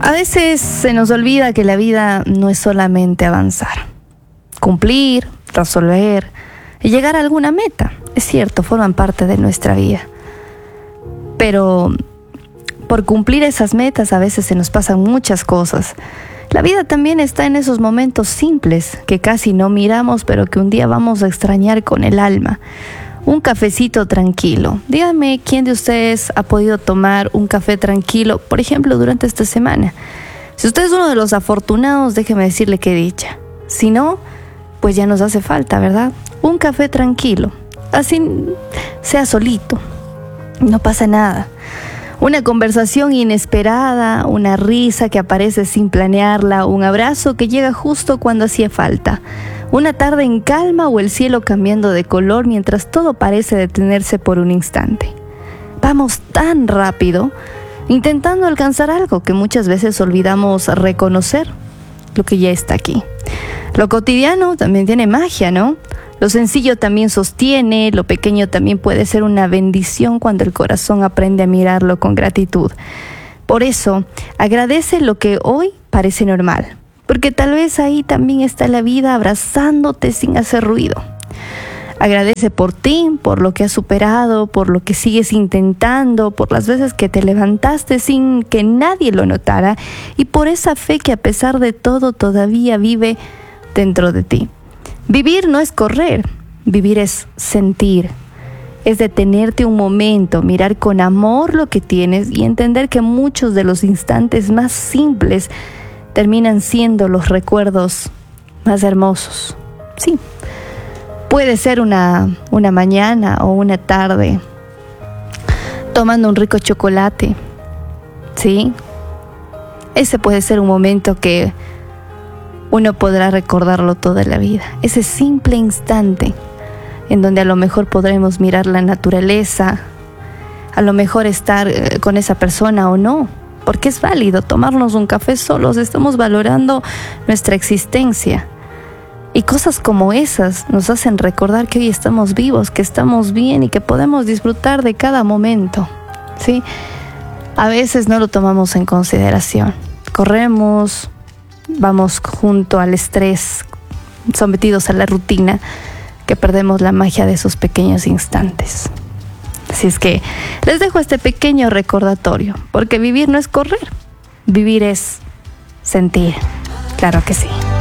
A veces se nos olvida que la vida no es solamente avanzar, cumplir, resolver y llegar a alguna meta. Es cierto, forman parte de nuestra vida. Pero por cumplir esas metas a veces se nos pasan muchas cosas. La vida también está en esos momentos simples que casi no miramos, pero que un día vamos a extrañar con el alma. Un cafecito tranquilo. Dígame quién de ustedes ha podido tomar un café tranquilo, por ejemplo, durante esta semana. Si usted es uno de los afortunados, déjeme decirle qué dicha. Si no, pues ya nos hace falta, ¿verdad? Un café tranquilo. Así sea solito. No pasa nada. Una conversación inesperada, una risa que aparece sin planearla, un abrazo que llega justo cuando hacía falta. Una tarde en calma o el cielo cambiando de color mientras todo parece detenerse por un instante. Vamos tan rápido, intentando alcanzar algo que muchas veces olvidamos reconocer lo que ya está aquí. Lo cotidiano también tiene magia, ¿no? Lo sencillo también sostiene, lo pequeño también puede ser una bendición cuando el corazón aprende a mirarlo con gratitud. Por eso, agradece lo que hoy parece normal, porque tal vez ahí también está la vida abrazándote sin hacer ruido. Agradece por ti, por lo que has superado, por lo que sigues intentando, por las veces que te levantaste sin que nadie lo notara y por esa fe que a pesar de todo todavía vive dentro de ti. Vivir no es correr, vivir es sentir, es detenerte un momento, mirar con amor lo que tienes y entender que muchos de los instantes más simples terminan siendo los recuerdos más hermosos. Sí, puede ser una mañana o una tarde tomando un rico chocolate, ¿sí? Ese puede ser un momento que uno podrá recordarlo toda la vida. Ese simple instante en donde a lo mejor podremos mirar la naturaleza, a lo mejor estar con esa persona o no, porque es válido tomarnos un café solos, estamos valorando nuestra existencia. Y cosas como esas nos hacen recordar que hoy estamos vivos, que estamos bien y que podemos disfrutar de cada momento, ¿sí? A veces no lo tomamos en consideración. Corremos, vamos junto al estrés, sometidos a la rutina, que perdemos la magia de esos pequeños instantes. Así es que les dejo este pequeño recordatorio, porque vivir no es correr, vivir es sentir. Claro que sí.